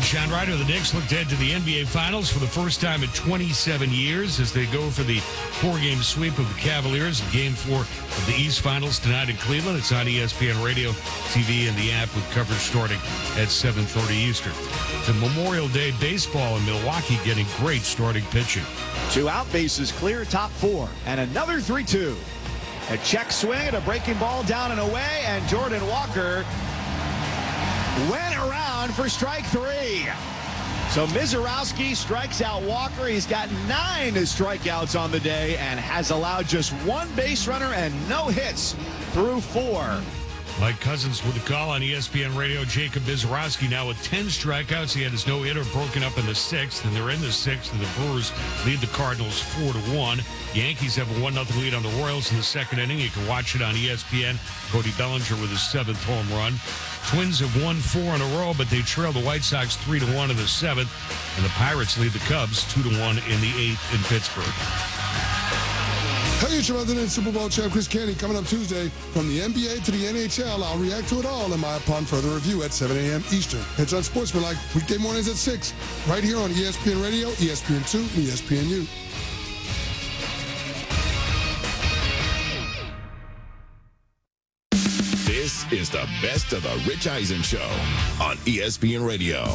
Sean Ryder. The Knicks looked ahead to the NBA Finals for the first time in 27 years as they go for the four-game sweep of the Cavaliers in Game 4 of the East Finals tonight in Cleveland. It's on ESPN Radio, TV, and the app with coverage starting at 7:30 Eastern. It's a Memorial Day baseball in Milwaukee getting great starting pitching. 2 out, bases clear, top 4, and another 3-2. A check swing and a breaking ball down and away, and Jordan Walker went around for strike 3. So Mizorowski strikes out Walker. He's got 9 strikeouts on the day and has allowed just 1 base runner and no hits through 4. Mike Cousins with the call on ESPN Radio. Jacob Mizorowski now with 10 strikeouts. He had his no-hitter broken up in the 6th, and they're in the 6th, and the Brewers lead the Cardinals 4-1. Yankees have a 1-0 lead on the Royals in the 2nd inning. You can watch it on ESPN. Cody Bellinger with his 7th home run. Twins have won 4 in a row, but they trail the White Sox 3-1 in the 7th, and the Pirates lead the Cubs 2-1 in the 8th in Pittsburgh. Hey, it's your resident Super Bowl champ, Chris Canty. Coming up Tuesday, from the NBA to the NHL, I'll react to it all in my Upon Further Review at 7 a.m. Eastern. It's on Sportsmanlike, weekday mornings at 6, right here on ESPN Radio, ESPN2, and ESPNU. This is the best of the Rich Eisen Show on ESPN Radio.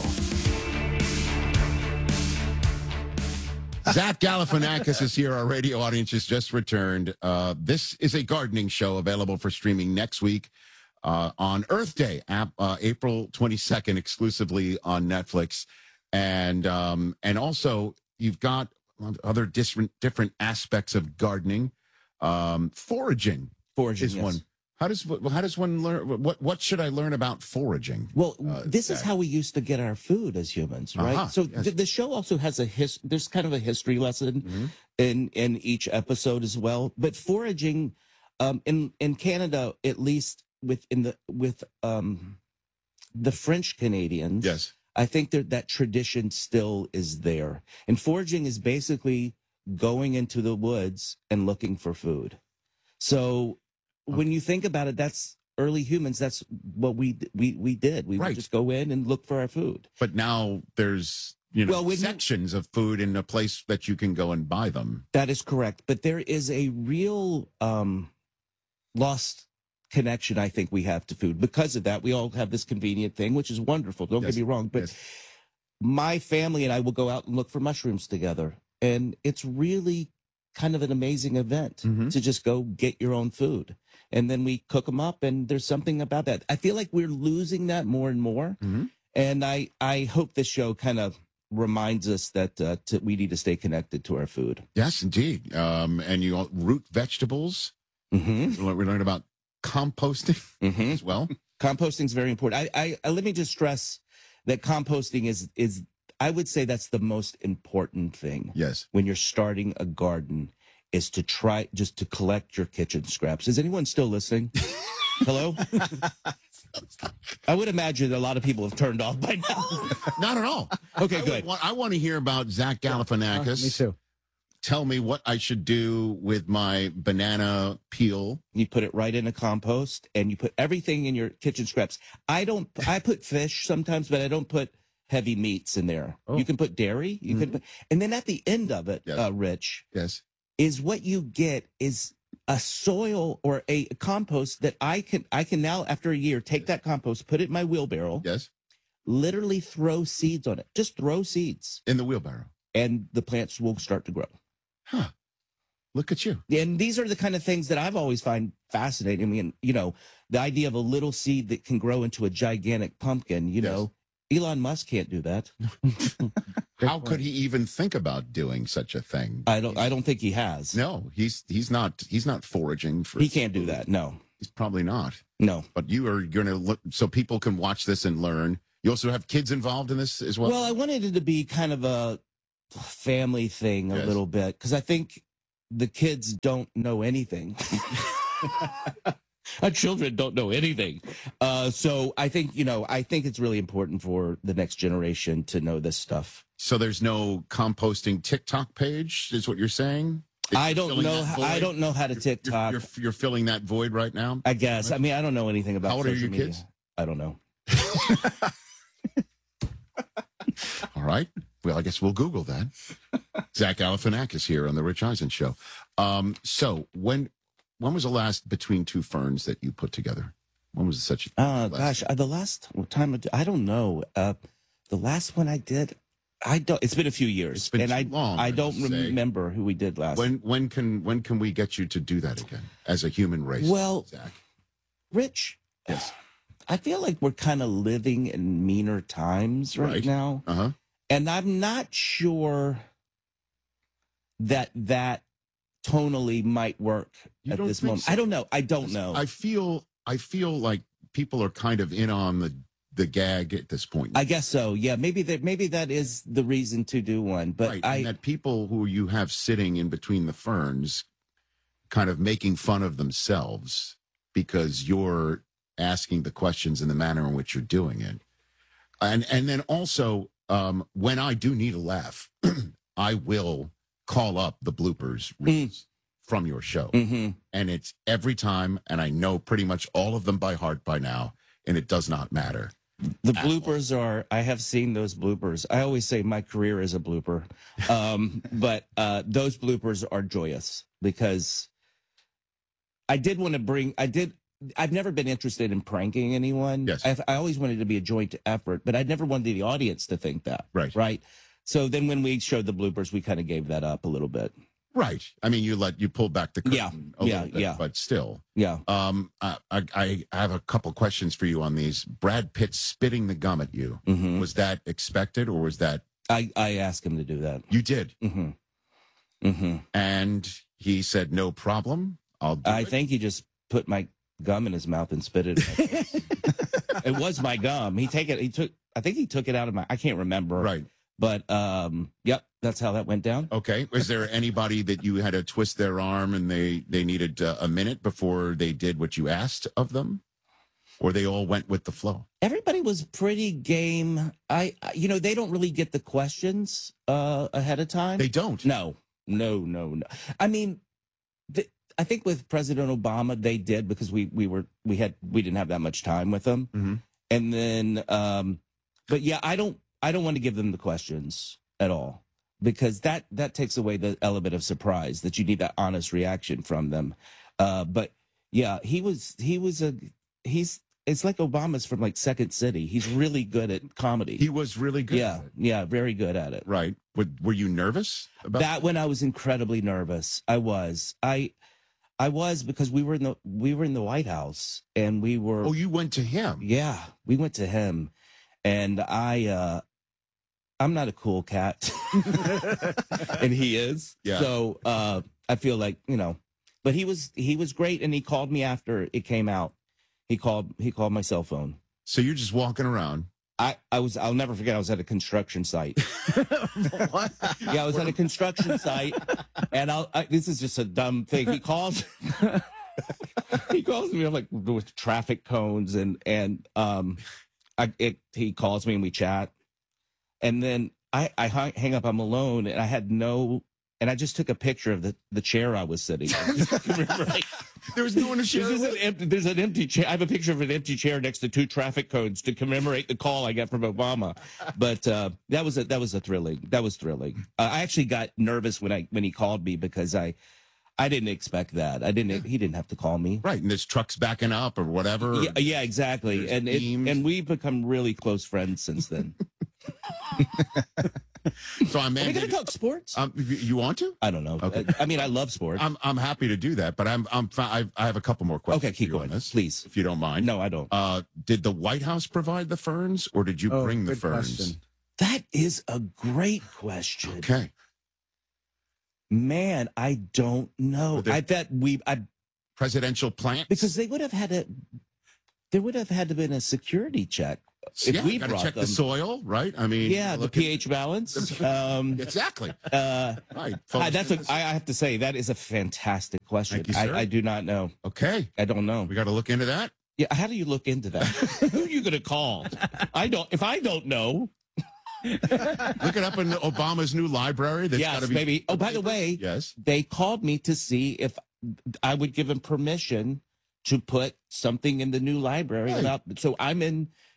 Zach Galifianakis is here. Our radio audience has just returned. This is a gardening show available for streaming next week on Earth Day, April 22nd, exclusively on Netflix. And also, you've got other different aspects of gardening. Foraging is yes. one. How does one learn? What should I learn about foraging? Well, this is how we used to get our food as humans, right? Uh-huh, So yes. the show also has there's kind of a history lesson in each episode as well. But foraging, in Canada, at least with the French Canadians, Yes. I think that tradition still is there. And foraging is basically going into the woods and looking for food. So when you think about it, that's early humans. That's what we did. We would just go in and look for our food. But now there's sections of food in a place that you can go and buy them. That is correct. But there is a real lost connection, I think, we have to food. Because of that, we all have this convenient thing, which is wonderful. Don't get me wrong. But my family and I will go out and look for mushrooms together. And it's really kind of an amazing event to just go get your own food. And then we cook them up, and there's something about that. I feel like we're losing that more and more. And I hope this show kind of reminds us that we need to stay connected to our food. Yes, indeed. And you root vegetables. We learned about composting as well. Composting is very important. I let me just stress that composting is I would say that's the most important thing. Yes. When you're starting a garden, is to try just to collect your kitchen scraps. Is anyone still listening? Hello? I would imagine a lot of people have turned off by now. Not at all. Okay, good. I want to hear about Zach Galifianakis. Me too. Tell me what I should do with my banana peel. You put it right in a compost, and you put everything in your kitchen scraps. I put fish sometimes, but I don't put heavy meats in there. Oh. You can put dairy. You can put, and then at the end of it, Rich, is what you get is a soil or a compost that I can now, after a year, take that compost, put it in my wheelbarrow. Yes. Literally throw seeds on it. Just throw seeds. In the wheelbarrow. And the plants will start to grow. Huh. Look at you. And these are the kind of things that I've always find fascinating. I mean, the idea of a little seed that can grow into a gigantic pumpkin, know, Elon Musk can't do that. How could he even think about doing such a thing? I don't think he has. No, he's not foraging for. He can't do that. No, he's probably not. No, but you are going to look so people can watch this and learn. You also have kids involved in this as well. Well, I wanted it to be kind of a family thing a little bit because I think the kids don't know anything. Our children don't know anything. So I think it's really important for the next generation to know this stuff. So there's no composting TikTok page, is what you're saying? I don't know. I don't know how to TikTok. You're filling that void right now? I guess. I mean, I don't know anything about How old are social your media. kids? I don't know. All right. Well, I guess we'll Google that. Zach Galifianakis here on the Rich Eisen Show. So when was the last Between Two Ferns that you put together? When was such? Gosh, the last time I don't know. The last one I did, I don't. It's been a few years, It's been and too long, I I don't must say. remember who we did last. When can we get you to do that again as a human race? Well, Zach. Rich, Yes. I feel like we're kind of living in meaner times right now, Uh huh. and I'm not sure that tonally might work You at don't this think moment. so? I don't know. I don't know. I feel like people are kind of in on the gag at this point. I guess so. Yeah, maybe that is the reason to do one. But Right, and that people who you have sitting in between the ferns kind of making fun of themselves because you're asking the questions in the manner in which you're doing it. And then also, when I do need a laugh, I will call up the bloopers reels from your show. hmm And it's every time, and I know pretty much all of them by heart by now, and it does not matter. the bloopers are. I have seen those bloopers. I always say my career is a blooper, but those bloopers are joyous because I did want to bring. I've never been interested in pranking anyone. Yes. I always wanted it to be a joint effort, but I never wanted the audience to think that. Right. Right. So then when we showed the bloopers, we kind of gave that up a little bit. Right. I mean, you pull back the curtain Yeah, a yeah, little bit, yeah. but still. Yeah. I have a couple questions for you on these. Brad Pitt spitting the gum at you. hmm Was that expected, or was that I asked him to do that. you did? hmm hmm And he said, "No problem. I'll do I it." think he just put my gum in his mouth and spit it. It was my gum. I think he took it out of my. I can't remember. Right. But yep, that's how that went down. Okay. Was there anybody that you had to twist their arm and they needed a minute before they did what you asked of them, or they all went with the flow? Everybody was pretty game. They don't really get the questions ahead of time. They don't. No. I mean, I think with President Obama they did because we didn't have that much time with them, Mhm. and then but yeah, I don't want to give them the questions at all because that takes away the element of surprise that you need that honest reaction from them. But yeah, it's like Obama's from like Second City. He's really good at comedy. He was really good. yeah, at it. yeah, very good at it. Right. Were you nervous about That when I was incredibly nervous. I was because we were in the White House and we were. Oh, you went to him. Yeah, we went to him, and I'm not a cool cat, and he is. Yeah. So I feel like but he was great, and he called me after it came out. He called my cell phone. So you're just walking around. I'll never forget. I was at a construction site. What? Yeah, I was at a construction site, and this is just a dumb thing. He calls me. I'm like with traffic cones, and he calls me and we chat, and then I hang up. I'm alone, and I had and I just took a picture of the chair I was sitting in. Right? There was no one to share. There's an empty chair. I have a picture of an empty chair next to two traffic cones to commemorate the call I got from Obama. But that was thrilling. I actually got nervous when he called me because I didn't expect that. He didn't have to call me. Right, and there's trucks backing up or whatever. Yeah, exactly. There's beams. And we've become really close friends since then. So I'm. Are we going to talk sports? You want to? I don't know. Okay. I mean, I love sports. I'm happy to do that, but I have a couple more questions. Okay, keep for you on going, this, please. if you don't mind. No, I don't. Did the White House provide the ferns, or did you bring the good ferns? question. That is a great question. Okay. Man, I don't know. Were there- I bet Presidential plants. because there would have had to been a security check if we gotta brought check them. the soil, right? I mean, Yeah, the look at- pH balance. Exactly. Right. I have to say that is a fantastic question. Thank you, sir. I do not know. Okay. I don't know. We got to look into that. Yeah, how do you look into that? Who are you going to call? If I don't know. Look it up in Obama's new library. That's Yes, gotta be. maybe. Oh, by the way, Yes. they called me to see if I would give them permission to put something in the new library. Right. So I'm in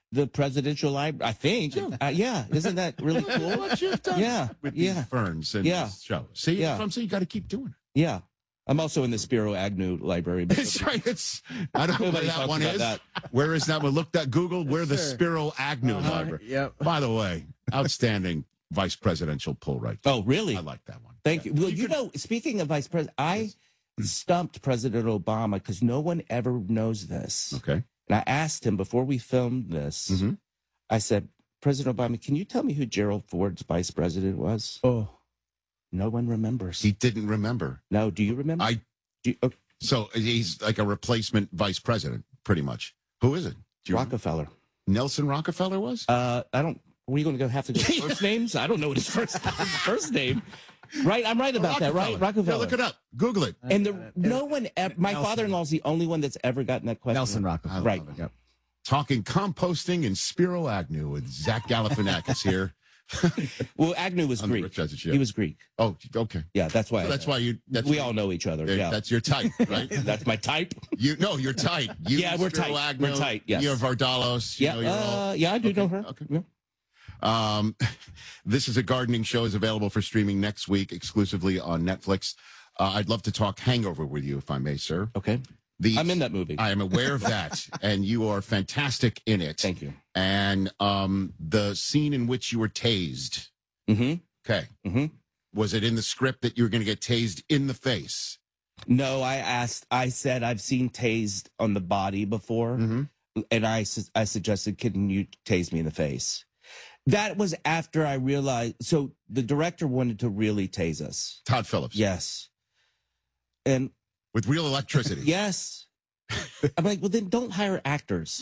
the presidential library. I think. Yeah. Isn't that really cool? What you've done Yeah. with Yeah. these ferns and Yeah. this show. See, Yeah. that's what I'm saying. You got to keep doing it. Yeah. I'm also in the Spiro Agnew library. That's right. I don't know where Nobody that talks one about is. that. Where is that one? Look that Google. Where the Spiro Agnew Library. Yep. By the way, outstanding vice presidential pull right there. Oh, really? I like that one. Thank you. Well, you know, speaking of vice president, I stumped President Obama because no one ever knows this. Okay. And I asked him before we filmed this, Mhm. I said, President Obama, can you tell me who Gerald Ford's vice president was? Oh, No one remembers. He didn't remember. No, do you remember? Okay. So he's like a replacement vice president, pretty much. Who is it? Do you remember? Rockefeller. Nelson Rockefeller was? I don't. Were you going to have to go first names? I don't know what his first name. Right, I'm right about that. Right, Rockefeller. Yeah, look it up. Google it. And no one. My Nelson. father-in-law's the only one that's ever gotten that question. Nelson Rockefeller. Right. Yep. Talking composting and Spiro Agnew with Zach Galifianakis here. Well, Agnew was On the Greek. Rich Eisen Show. He was Greek. Oh, okay. Yeah, that's why. So that's why you. That's we all know each other. Yeah, That's your type, right? that's my type. You're tight. You, Yeah, we're Spiro tight. Agnew, We're tight, yes. You're Vardalos. You Yeah, know, you're all- yeah, I do know her. Okay. Yeah. This is a gardening show is available for streaming next week exclusively on Netflix. I'd love to talk Hangover with you, if I may, sir. Okay, I'm in that movie. I am aware of that, and you are fantastic in it. Thank you. And the scene in which you were tased. Mm-hmm. Okay. Mm-hmm. Was it in the script that you were going to get tased in the face? No, I said I've seen tased on the body before, and I suggested, can you tase me in the face? That was after I realized. So the director wanted to really tase us. Todd Phillips. Yes. And With real electricity. yes. I'm like, well, then don't hire actors.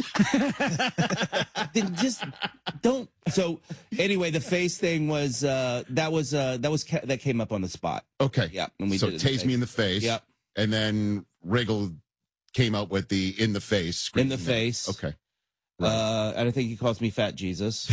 Then just don't. So anyway, the face thing was that came up on the spot. Okay. Yeah. And we So did it in the tase me in the face. Yep. And then Riggle came up with the in the face. In the screaming. face. Okay. And I think he calls me Fat Jesus,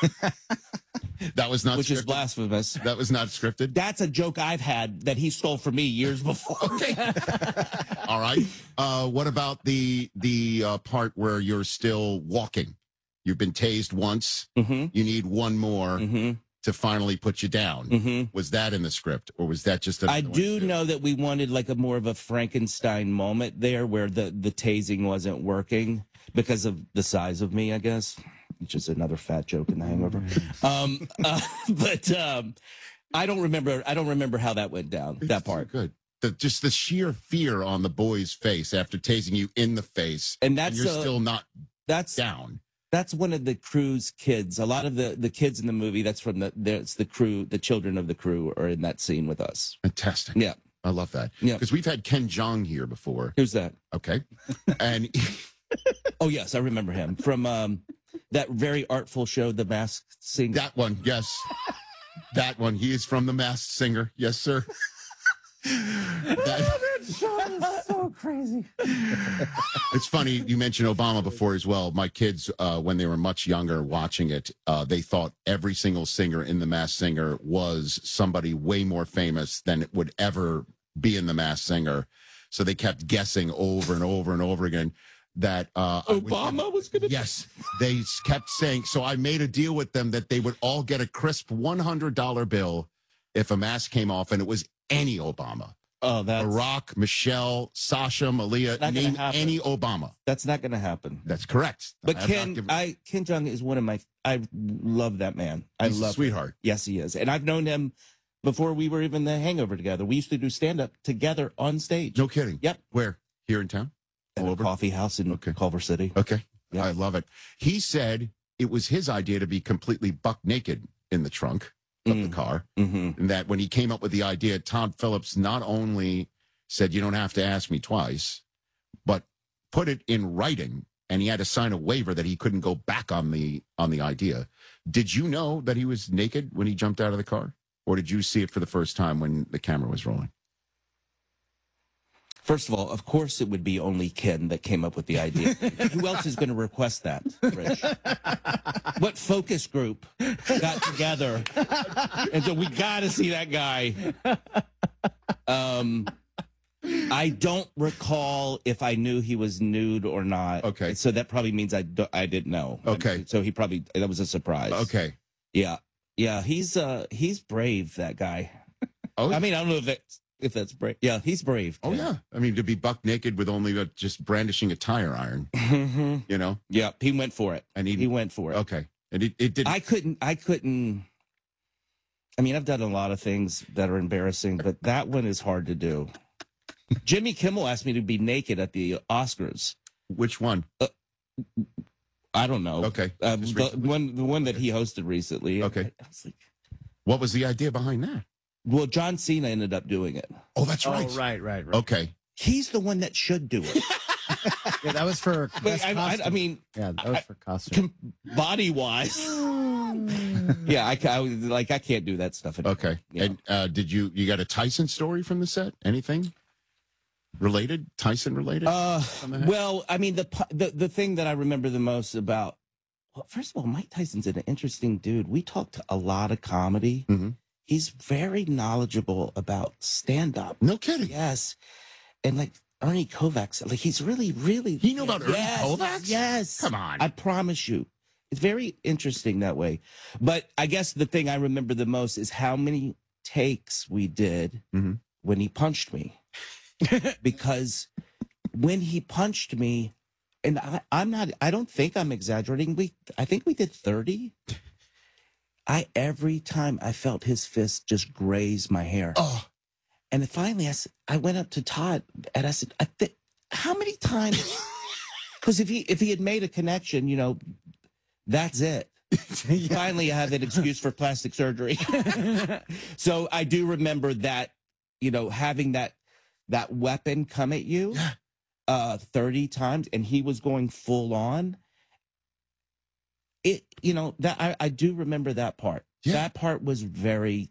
That was not which scripted. is blasphemous. That was not scripted. That's a joke I've had that he stole from me years before. Okay. All right. What about the part where you're still walking? You've been tased once. Mm-hmm. You need one more Mm-hmm. to finally put you down. Mm-hmm. Was that in the script, or was that just? I do know that we wanted like a more of a Frankenstein moment there, where the tasing wasn't working because of the size of me, I guess. Which is another fat joke in The Hangover. But I don't remember how that went down. That part. Good. Just the sheer fear on the boy's face after tasing you in the face, And that's you're still not that's down. that's one of the crew's kids. A lot of the kids in the movie, that's from that's the crew, the children of the crew are in that scene with us. Fantastic. Yeah. I love that. Yeah. Because we've had Ken Jeong here before. Who's that? Okay. And Oh yes, I remember him from that very artful show, The Masked Singer. that one, yes. That one. He is from The Masked Singer. Yes, sir. So crazy. It's funny you mentioned Obama before as well. My kids, when they were much younger, watching it, they thought every single singer in The Masked Singer was somebody way more famous than it would ever be in The Masked Singer. So they kept guessing over and over and over again that Obama was going to. Yes, they kept saying. So I made a deal with them that they would all get a crisp $100 bill if a mask came off, and it was any Obama. Oh, that's Barack, Michelle, Sasha, Malia, Not gonna name happen. any Obama. that's not going to happen. That's correct. But I have not given- Ken Jeong is one of my. I love that man. I he's a love him. sweetheart. Yes, he is, and I've known him before we were even The Hangover together. We used to do stand up together on stage. No kidding. Yep. Where? Here in town? At All a over? coffee house in Okay. Culver City. Okay. Yeah. I love it. He said it was his idea to be completely buck naked in the trunk of the car. Mm-hmm. And that when he came up with the idea, Todd Phillips not only said, you don't have to ask me twice, but put it in writing. And he had to sign a waiver that he couldn't go back on the idea. Did you know that he was naked when he jumped out of the car? Or did you see it for the first time when the camera was rolling? First of all, of course, it would be only Ken that came up with the idea. Who else is going to request that, Rich? What focus group got together and said, we got to see that guy? I don't recall if I knew he was nude or not. Okay. So that probably means I didn't know. Okay. So that was a surprise. Okay. Yeah. Yeah. He's brave, that guy. Oh, I mean, I don't know if that's brave. Yeah, he's brave. Oh yeah. I mean, to be buck naked with only just brandishing a tire iron, you know? Yeah. He went for it. And he went for it. Okay. And it did. I couldn't. I mean, I've done a lot of things that are embarrassing, but that one is hard to do. Jimmy Kimmel asked me to be naked at the Oscars. Which one? I don't know. Okay. The one that he hosted recently. Okay. I was like, what was the idea behind that? well, John Cena ended up doing it. Oh, that's right. Oh, right. Okay. He's the one that should do it. Yeah, that was for best I costume. mean, yeah, that was for costume. body wise. Yeah, I can't do that stuff. Anymore. Okay. Yeah. And did you got a Tyson story from the set? Anything related? Tyson related? Well, I mean, the thing that I remember the most about, well, first of all, Mike Tyson's an interesting dude. We talked a lot of comedy. Mm-hmm. He's very knowledgeable about stand-up. No kidding. Yes. And like Ernie Kovacs, like he's really, really. He knew about Ernie Kovacs? Yes. Come on. I promise you. It's very interesting that way. But I guess the thing I remember the most is how many takes we did Mhm. when he punched me. Because when he punched me, and I don't think I'm exaggerating. I think we did 30. Every time I felt his fist just graze my hair. Oh. And then finally I went up to Todd and I said, how many times? Because if he had made a connection, you know, that's it. Finally, I have an excuse for plastic surgery. So I do remember that, you know, having that weapon come at you 30 times, and he was going full on. It, you know, that I do remember that part. Yeah. That part was very,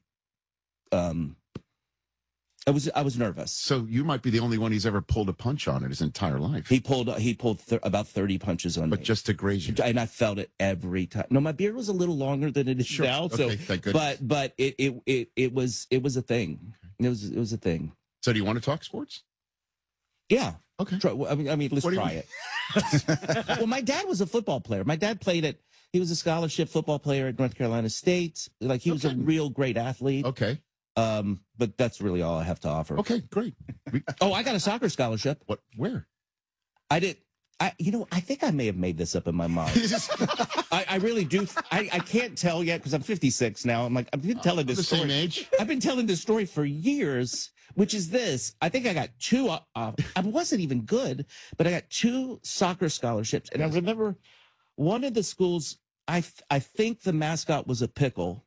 I was nervous. So you might be the only one he's ever pulled a punch on in his entire life. He pulled about 30 punches on me. But just to graze you. And I felt it every time. No, my beard was a little longer than it is Sure. now. Okay, So, thank goodness. but it was a thing. It was a thing. So do you want to talk sports? Yeah. Okay. I mean, let's What do you try it. Well, my dad was a football player. My dad he was a scholarship football player at North Carolina State. Like he was a real great athlete. Okay. But that's really all I have to offer. Okay, great. I got a soccer scholarship. What? Where? I think I may have made this up in my mind. I really do. I can't tell yet because I'm 56 now. I'm like, I've been telling this story. Same age? I've been telling this story for years, which is this. I think I got two. I wasn't even good, but I got 2 soccer scholarships. And I remember one of the schools, I think the mascot was a pickle.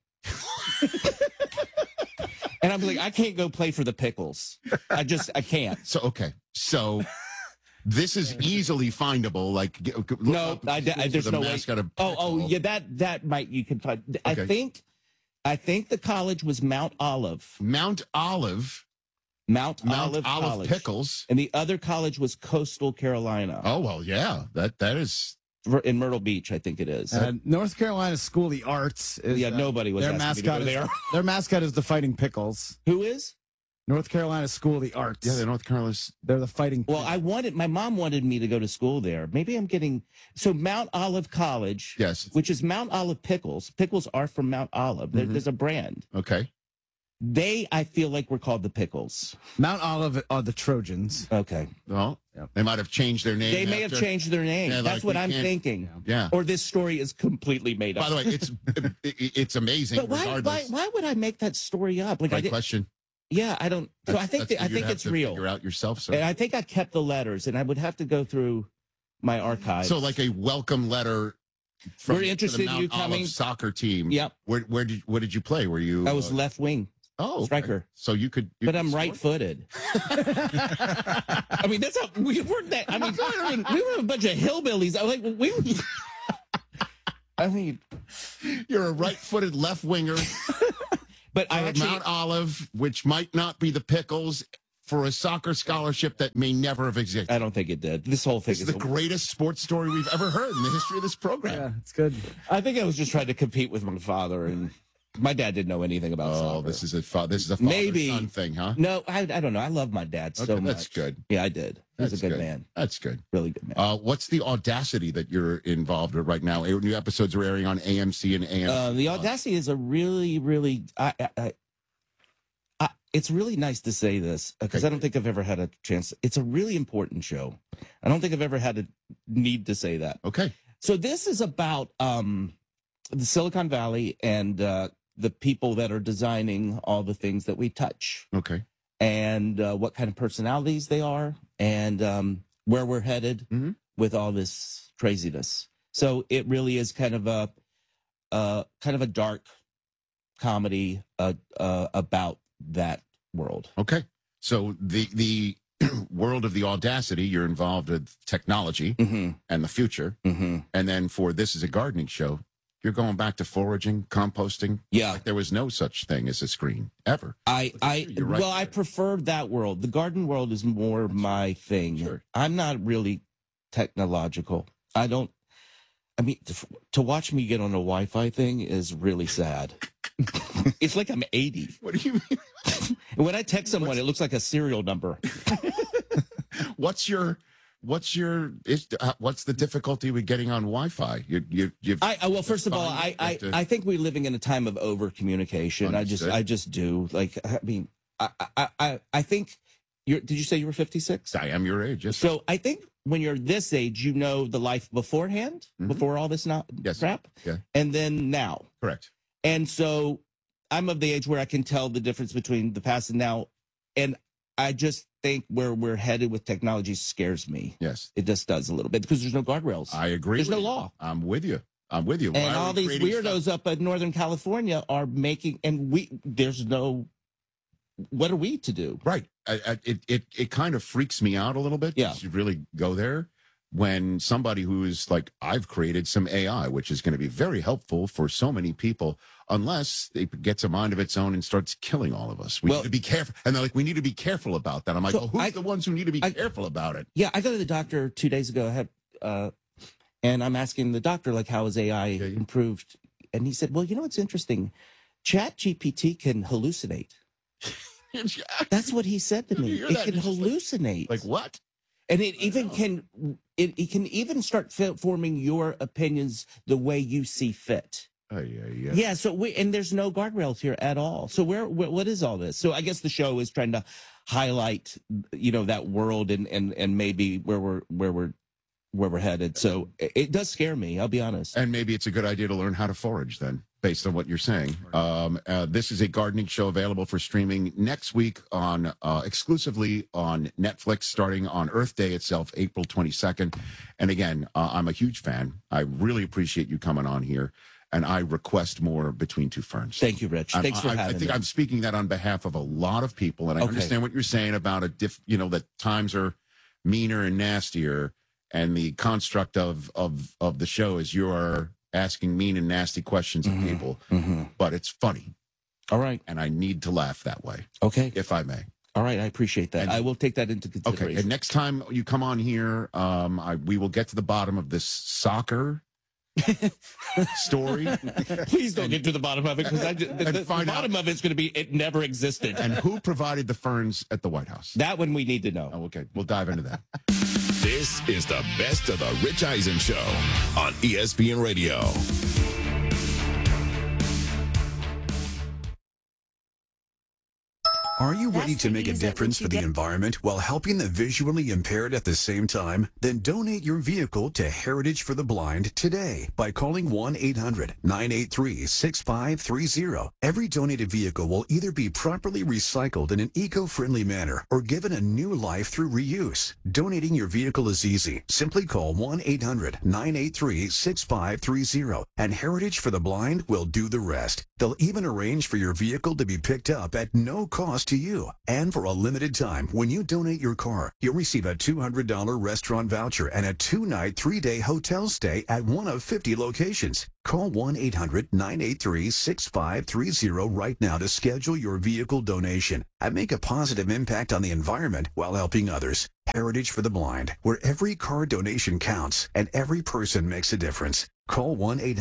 And I'm like, I can't go play for the Pickles. I can't. So, okay. So this is easily findable. Like, No, there's no way. Yeah, that might, you can find. Okay. I think the college was Mount Olive. Mount Olive College. Pickles. And the other college was Coastal Carolina. Oh, well, yeah. That is. In Myrtle Beach, I think it is. North Carolina School of the Arts is nobody was their asking me to go mascot. there. Their mascot is the Fighting Pickles. Who is? North Carolina School of the Arts. Yeah, the North Carolina. They're the Fighting Well, Pickles. my mom wanted me to go to school there. Maybe I'm getting, so Mount Olive College. Yes. Which is Mount Olive Pickles. Pickles are from Mount Olive. There's a brand. Okay. I feel like we're called the Pickles. Mount Olive are the Trojans. Okay. Well, they might have changed their name. They may have changed their name. Yeah, That's like what we I'm can't- thinking. Yeah. Or this story is completely made up. By the way, it's amazing. But why would I make that story up? Like Great question. Yeah, I don't. So I think it's real. Figure out yourself, sir. And I think I kept the letters, and I would have to go through my archives. So like a welcome letter. We're interested to the in Mount you coming. Olive soccer team. Yep. What did you play? Were you? I was left wing. Oh, striker. Okay. So you could. But I'm right-footed. I mean, that's how we weren't that. I mean, we were a bunch of hillbillies. I mean, you're a right-footed left winger. But I actually Mount Olive, which might not be the Pickles, for a soccer scholarship that may never have existed. I don't think it did. This whole thing is the greatest sports story we've ever heard in the history of this program. Yeah, it's good. I think I was just trying to compete with my father, and My dad didn't know anything about soccer. This is a father Maybe. son thing, huh? No, I don't know. I love my dad so much. That's good. Yeah, I did. He's a good man. That's good. Really good man. What's the Audacity that you're involved with right now? New episodes are airing on AMC and AMC. The Audacity is a really, really. It's really nice to say this because I don't think I've ever had a chance. It's a really important show. I don't think I've ever had a need to say that. Okay. So this is about the Silicon Valley and the people that are designing all the things that we touch. Okay. And what kind of personalities they are and where we're headed with all this craziness. So it really is kind of a dark comedy about that world. Okay. So the world of the Audacity, you're involved with technology and the future. And then for This Is a Gardening Show, you're going back to foraging, composting. Yeah. Like there was no such thing as a screen ever. You're right. I prefer that world. The garden world is more my thing. Sure. I'm not really technological. To watch me get on a Wi-Fi thing is really sad. It's like I'm 80. What do you mean? When I text someone, it looks like a serial number. What's the difficulty with getting on Wi-Fi? Well, first of all, I think we're living in a time of over communication. Understood. I just do. Like, I mean, I think did you say you were 56? I am your age. Yes. So I think when you're this age, you know the life beforehand, before all this crap. Yeah. And then now. Correct. And so I'm of the age where I can tell the difference between the past and now. And I just think where we're headed with technology scares me. Yes. It just does a little bit because there's no guardrails. I agree. There's no law. I'm with you. And all these weirdos up in Northern California are making, there's no, what are we to do? Right. It kind of freaks me out a little bit. Yeah. You really go there when somebody who's like, I've created some AI, which is going to be very helpful for so many people, unless it gets a mind of its own and starts killing all of us. We need to be careful. And they're like, we need to be careful about that. I'm like, who's the ones who need to be careful about it? Yeah. I go to the doctor 2 days ago. And I'm asking the doctor, like, how has AI improved? And he said, well, it's interesting. ChatGPT can hallucinate. That's what he said to me. It can hallucinate. Like what? And it even can even start forming your opinions the way you see fit. Yeah. So there's no guardrails here at all. So what is all this? So I guess the show is trying to highlight, that world and maybe where we're headed. So it does scare me. I'll be honest. And maybe it's a good idea to learn how to forage then, based on what you're saying. This is a gardening show available for streaming next week on exclusively on Netflix, starting on Earth Day itself, April 22nd. And again, I'm a huge fan. I really appreciate you coming on here. And I request more Between Two Ferns. Thank you, Rich. Thanks for having me. I think I'm speaking that on behalf of a lot of people. And I understand what you're saying about that times are meaner and nastier. And the construct of the show is you're asking mean and nasty questions of people, but it's funny. All right. And I need to laugh that way. Okay. If I may. All right. I appreciate that. I will take that into consideration. Okay. And next time you come on here, we will get to the bottom of this soccer story. Please don't get to the bottom of it, because the bottom of it's going to be it never existed. And who provided the ferns at the White House? That one we need to know. Oh, okay. We'll dive into that. This is the best of the Rich Eisen Show on ESPN Radio. Are you ready to make a difference for the environment while helping the visually impaired at the same time? Then donate your vehicle to Heritage for the Blind today by calling 1-800-983-6530. Every donated vehicle will either be properly recycled in an eco-friendly manner or given a new life through reuse. Donating your vehicle is easy. Simply call 1-800-983-6530 and Heritage for the Blind will do the rest. They'll even arrange for your vehicle to be picked up at no cost to you. And for a limited time, when you donate your car, you'll receive a $200 restaurant voucher and a 2-night, 3-day hotel stay at one of 50 locations. Call 1-800-983-6530 right now to schedule your vehicle donation and make a positive impact on the environment while helping others. Heritage for the Blind, where every car donation counts and every person makes a difference. Call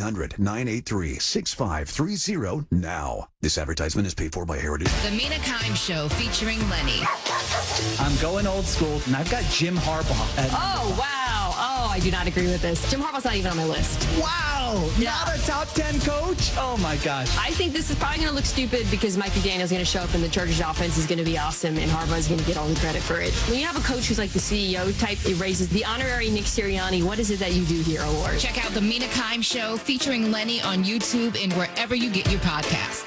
1-800-983-6530 now. This advertisement is paid for by Heritage. The Mina Kimes Show featuring Lenny. I'm going old school, and I've got Jim Harbaugh. Oh, wow. Oh, I do not agree with this. Jim Harbaugh's not even on my list. Wow. Yeah. Not a top 10 coach? Oh, my gosh. I think this is probably going to look stupid because Mike McDaniel's going to show up and the Chargers offense is going to be awesome and Harbaugh's going to get all the credit for it. When you have a coach who's like the CEO type, it raises the honorary Nick Sirianni, what is it that you do here award. Check out the Mina Kimes Show featuring Lenny on YouTube and wherever you get your podcasts.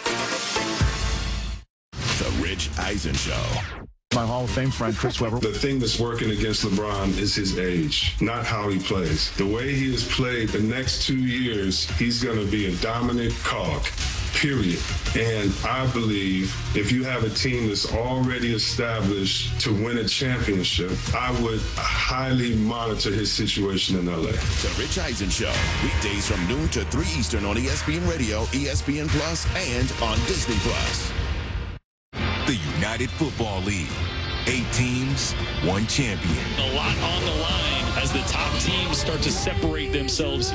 The Rich Eisen Show. My Hall of Fame friend, Chris Webber. The thing that's working against LeBron is his age, not how he plays. The way he has played the next 2 years, he's going to be a dominant cog, period. And I believe if you have a team that's already established to win a championship, I would highly monitor his situation in LA. The Rich Eisen Show, weekdays from noon to 3 Eastern on ESPN Radio, ESPN Plus, and on Disney Plus. The United Football League. 8 teams, 1 champion. A lot on the line as the top teams start to separate themselves.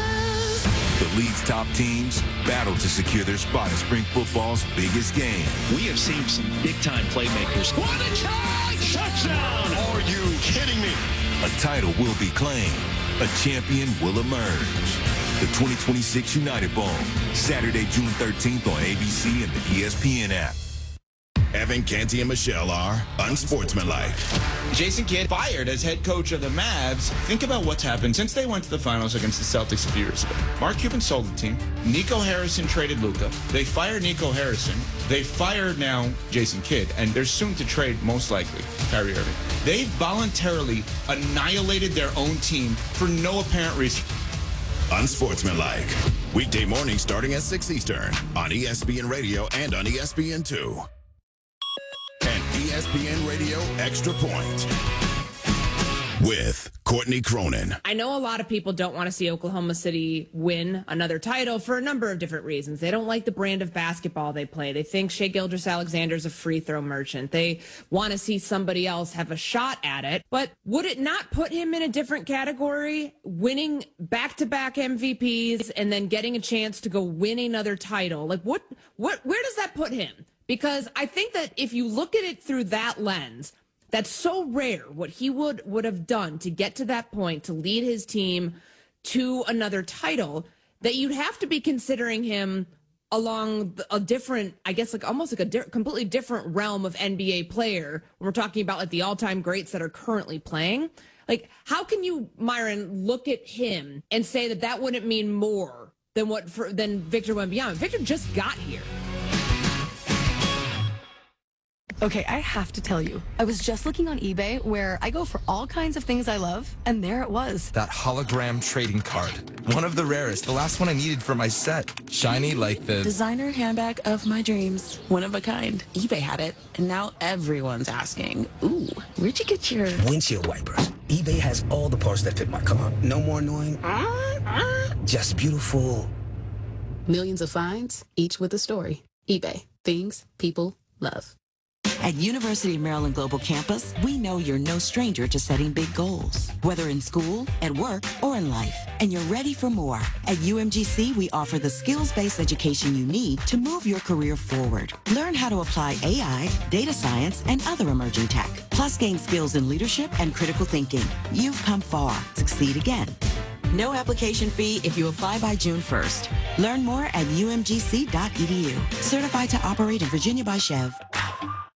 The league's top teams battle to secure their spot in spring football's biggest game. We have seen some big-time playmakers. What a charge! Touchdown! Are you kidding me? A title will be claimed. A champion will emerge. The 2026 United Bowl, Saturday, June 13th on ABC and the ESPN app. Evan, Canty, and Michelle are unsportsmanlike. Jason Kidd fired as head coach of the Mavs. Think about what's happened since they went to the finals against the Celtics a few years ago. Mark Cuban sold the team. Nico Harrison traded Luka. They fired Nico Harrison. They fired now Jason Kidd, and they're soon to trade, most likely, Kyrie Irving. They voluntarily annihilated their own team for no apparent reason. Unsportsmanlike. Weekday morning starting at 6 Eastern on ESPN Radio and on ESPN2. And ESPN Radio Extra Point with Courtney Cronin. I know a lot of people don't want to see Oklahoma City win another title for a number of different reasons. They don't like the brand of basketball they play. They think Shai Gilgeous-Alexander's a free throw merchant. They want to see somebody else have a shot at it. But would it not put him in a different category, winning back-to-back MVPs and then getting a chance to go win another title? Like, where does that put him? Because I think that if you look at it through that lens, that's so rare what he would have done to get to that point, to lead his team to another title, that you'd have to be considering him along a different, I guess, like almost like a completely different realm of NBA player when we're talking about like the all-time greats that are currently playing. Like, how can you, Myron, look at him and say that that wouldn't mean more than than Victor Wembanyama? Victor just got here. Okay, I have to tell you, I was just looking on eBay where I go for all kinds of things I love, and there it was. That hologram trading card. One of the rarest. The last one I needed for my set. Shiny like the... designer handbag of my dreams. One of a kind. eBay had it, and now everyone's asking, ooh, where'd you get your... windshield wipers. eBay has all the parts that fit my car. No more annoying... just beautiful. Millions of finds, each with a story. eBay. Things people love. At University of Maryland Global Campus, we know you're no stranger to setting big goals, whether in school, at work, or in life, and you're ready for more. At UMGC, we offer the skills-based education you need to move your career forward. Learn how to apply AI, data science, and other emerging tech, plus gain skills in leadership and critical thinking. You've come far. Succeed again. No application fee if you apply by June 1st. Learn more at umgc.edu. Certified to operate in Virginia by Chev.